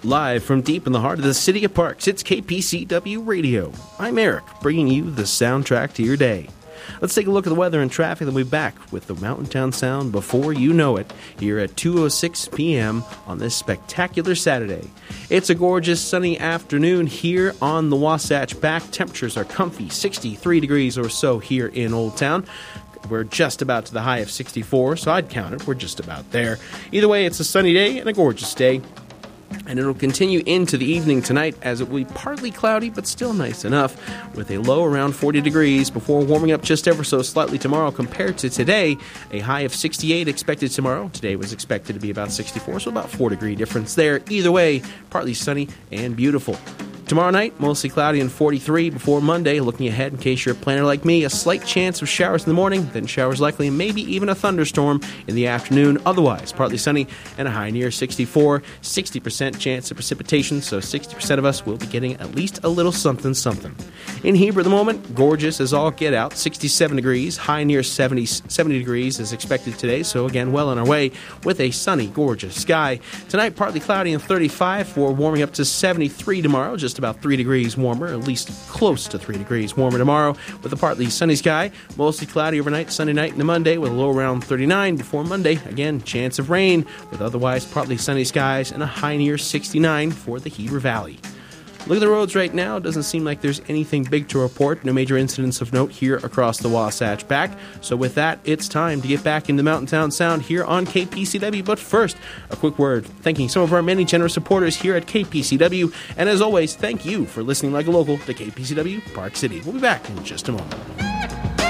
Live from deep in the heart of the city of Parks, it's KPCW Radio. I'm Eric, bringing you the soundtrack to your day. Let's take a look at the weather and traffic, and we'll be back with the Mountain Town Sound before you know it, here at 2:06 p.m. on this spectacular Saturday. It's a gorgeous sunny afternoon here on the Wasatch Back. Temperatures are comfy, 63 degrees or so here in Old Town. We're just about to the high of 64, so I'd count it. We're just about there. Either way, it's a sunny day and a gorgeous day. And it'll continue into the evening tonight as it will be partly cloudy, but still nice enough, with a low around 40 degrees before warming up just ever so slightly tomorrow compared to today. A high of 68 expected tomorrow. Today was expected to be about 64, so about 4-degree difference there. Either way, partly sunny and beautiful. Tomorrow night, mostly cloudy and 43 before Monday. Looking ahead, in case you're a planner like me, a slight chance of showers in the morning, then showers likely, and maybe even a thunderstorm in the afternoon. Otherwise, partly sunny and a high near 64. 60% chance of precipitation, so 60% of us will be getting at least a little something. In Heber at the moment, gorgeous as all get out. 67 degrees, high near 70 degrees is expected today, so again, well on our way with a sunny, gorgeous sky. Tonight, partly cloudy and 35 for warming up to 73 tomorrow, just about 3 degrees warmer, at least close to 3 degrees warmer tomorrow, with a partly sunny sky. Mostly cloudy overnight, Sunday night into Monday, with a low around 39 before Monday. Again, chance of rain, with otherwise partly sunny skies and a high near 69 for the Heber Valley. Look at the roads right now. It doesn't seem like there's anything big to report. No major incidents of note here across the Wasatch Back. So with that, it's time to get back into Mountain Town Sound here on KPCW. But first, a quick word thanking some of our many generous supporters here at KPCW. And as always, thank you for listening like a local to KPCW Park City. We'll be back in just a moment.